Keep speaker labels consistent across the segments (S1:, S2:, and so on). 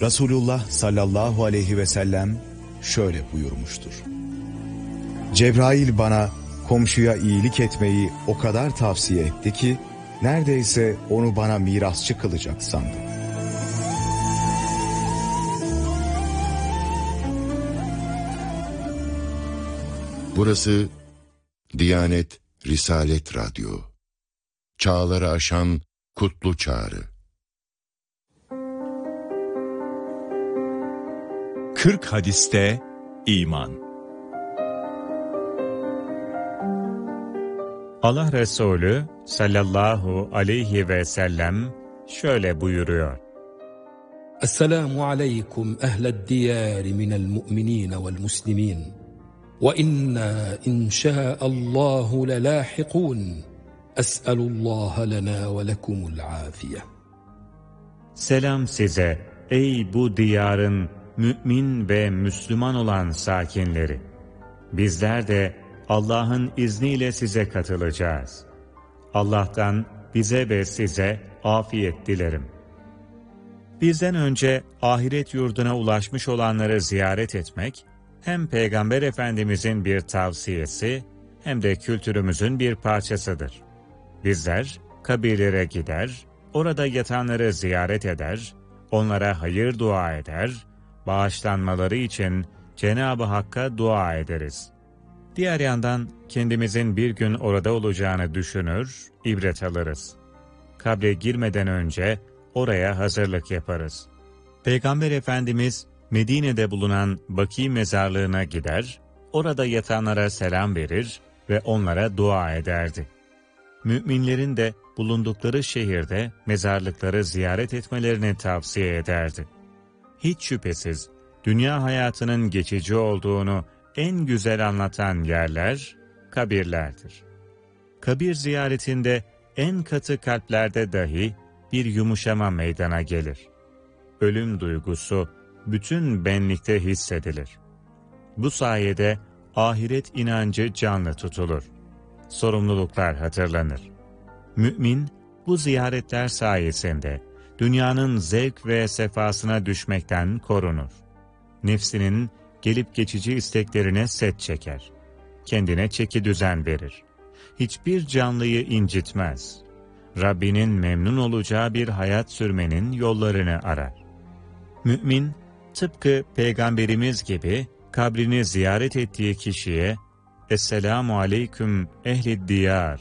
S1: Resulullah sallallahu aleyhi ve sellem şöyle buyurmuştur. Cebrail bana komşuya iyilik etmeyi o kadar tavsiye etti ki, neredeyse onu bana mirasçı kılacak sandım.
S2: Burası Diyanet Risalet Radyo. Çağları aşan kutlu çağrı.
S3: 40 hadiste iman. Allah Resulü sallallahu aleyhi ve sellem şöyle buyuruyor.
S4: Esselamu aleykum ehled diyari minel mu'minin vel muslimin. Ve inna inşa'allahu lelâhikûn. Es'elullâhe lenâ ve lekumul âfiye.
S3: Selam size ey bu diyarın mümin ve Müslüman olan sakinleri. Bizler de Allah'ın izniyle size katılacağız. Allah'tan bize ve size afiyet dilerim. Bizden önce ahiret yurduna ulaşmış olanları ziyaret etmek, hem Peygamber Efendimizin bir tavsiyesi, hem de kültürümüzün bir parçasıdır. Bizler kabirlere gider, orada yatanları ziyaret eder, onlara hayır dua eder, bağışlanmaları için Cenab-ı Hakk'a dua ederiz. Diğer yandan kendimizin bir gün orada olacağını düşünür, ibret alırız. Kabre girmeden önce oraya hazırlık yaparız. Peygamber Efendimiz Medine'de bulunan Baki mezarlığına gider, orada yatanlara selam verir ve onlara dua ederdi. Müminlerin de bulundukları şehirde mezarlıkları ziyaret etmelerini tavsiye ederdi. Hiç şüphesiz dünya hayatının geçici olduğunu en güzel anlatan yerler kabirlerdir. Kabir ziyaretinde en katı kalplerde dahi bir yumuşama meydana gelir. Ölüm duygusu bütün benlikte hissedilir. Bu sayede ahiret inancı canlı tutulur. Sorumluluklar hatırlanır. Mümin bu ziyaretler sayesinde dünyanın zevk ve sefasına düşmekten korunur. Nefsinin gelip geçici isteklerine set çeker. Kendine çeki düzen verir. Hiçbir canlıyı incitmez. Rabbinin memnun olacağı bir hayat sürmenin yollarını arar. Mümin, tıpkı Peygamberimiz gibi kabrini ziyaret ettiği kişiye "Esselamu aleyküm ehlid diyar.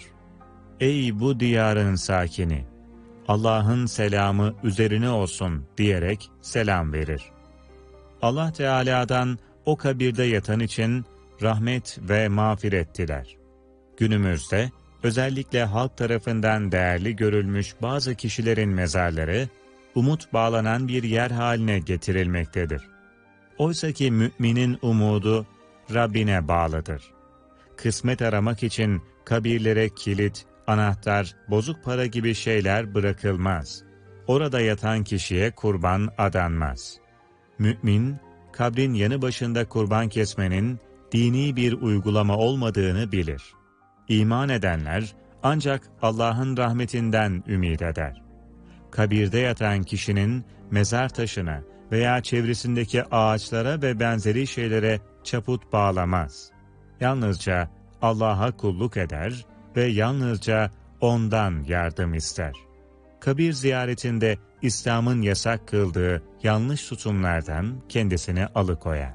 S3: Ey bu diyarın sakini, Allah'ın selamı üzerine olsun" diyerek selam verir. Allah Teala'dan o kabirde yatan için rahmet ve mağfiret diler. Günümüzde özellikle halk tarafından değerli görülmüş bazı kişilerin mezarları umut bağlanan bir yer haline getirilmektedir. Oysaki müminin umudu Rabbine bağlıdır. Kısmet aramak için kabirlere kilit, anahtar, bozuk para gibi şeyler bırakılmaz. Orada yatan kişiye kurban adanmaz. Mümin, kabrin yanı başında kurban kesmenin dini bir uygulama olmadığını bilir. İman edenler ancak Allah'ın rahmetinden ümit eder. Kabirde yatan kişinin mezar taşına veya çevresindeki ağaçlara ve benzeri şeylere çaput bağlamaz. Yalnızca Allah'a kulluk eder ve yalnızca O'ndan yardım ister. Kabir ziyaretinde İslam'ın yasak kıldığı yanlış tutumlardan kendisini alıkoyar.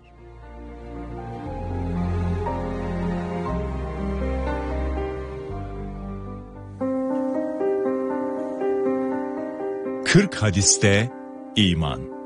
S5: Kırk hadiste iman.